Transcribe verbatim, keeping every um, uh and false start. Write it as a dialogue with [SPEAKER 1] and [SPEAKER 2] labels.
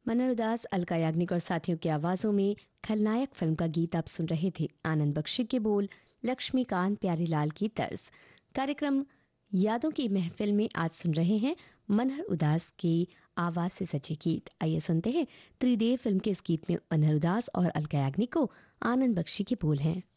[SPEAKER 1] मनहर उदास, अलका याग्निक और साथियों की आवाजों में खलनायक फिल्म का गीत आप सुन रहे थे। आनंद बख्शी के बोल, लक्ष्मीकांत प्यारीलाल की तर्ज। कार्यक्रम यादों की महफिल में आज सुन रहे हैं मनहर उदास की आवाज से सजे गीत। आइए सुनते हैं त्रिदेव फिल्म के इस गीत में मनहर उदास और अलका याग्निक को आनंद बख्शी के बोल हैं।